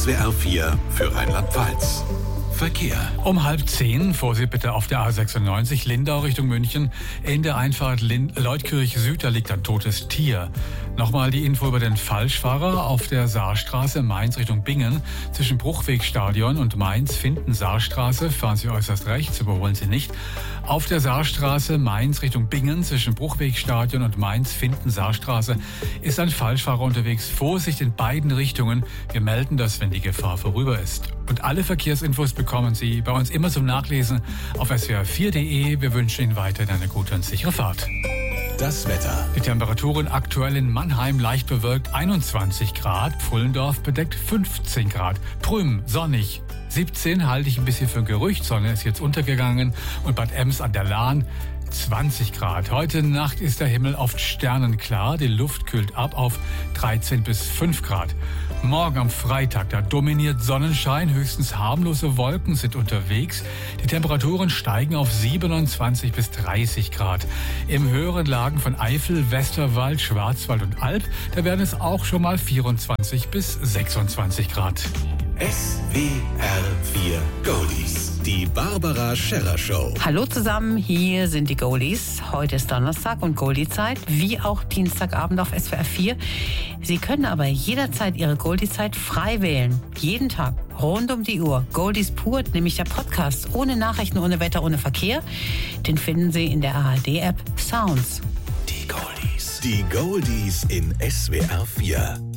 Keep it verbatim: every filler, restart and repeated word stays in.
S W R vier für Rheinland-Pfalz. Verkehr. Um halb zehn, Vorsicht bitte auf der A sechsundneunzig, Lindau Richtung München. In der Einfahrt Lind- Leutkirch Süd, da liegt ein totes Tier. Nochmal die Info über den Falschfahrer auf der Saarstraße, Mainz Richtung Bingen. Zwischen Bruchwegstadion und Mainz-Finden-Saarstraße fahren Sie äußerst rechts, überholen Sie nicht. Auf der Saarstraße, Mainz Richtung Bingen, zwischen Bruchwegstadion und Mainz-Finden-Saarstraße ist ein Falschfahrer unterwegs. Vorsicht in beiden Richtungen. Wir melden das, wenn die Gefahr vorüber ist. Und alle Verkehrsinfos bekommen Sie bei uns immer zum Nachlesen auf S W R vier punkt de. Wir wünschen Ihnen weiterhin eine gute und sichere Fahrt. Das Wetter. Die Temperaturen aktuell in Mannheim leicht bewölkt einundzwanzig Grad, Pfullendorf bedeckt fünfzehn Grad, Prüm sonnig siebzehn, halte ich ein bisschen für ein Gerücht, Sonne ist jetzt untergegangen, und Bad Ems an der Lahn zwanzig Grad. Heute Nacht ist der Himmel oft sternenklar, die Luft kühlt ab auf dreizehn bis fünf Grad. Morgen am Freitag, da dominiert Sonnenschein, höchstens harmlose Wolken sind unterwegs. Die Temperaturen steigen auf siebenundzwanzig bis dreißig Grad. Im höheren Lagen von Eifel, Westerwald, Schwarzwald und Alb, da werden es auch schon mal vierundzwanzig bis sechsundzwanzig Grad. S W R vier Goldies. Die Barbara Scherrer Show. Hallo zusammen, hier sind die Goldies. Heute ist Donnerstag und Goldie-Zeit, wie auch Dienstagabend auf S W R vier. Sie können aber jederzeit Ihre Goldie-Zeit frei wählen. Jeden Tag, rund um die Uhr. Goldies pur, nämlich der Podcast ohne Nachrichten, ohne Wetter, ohne Verkehr. Den finden Sie in der A R D-App Sounds. Die Goldies. Die Goldies in S W R vier.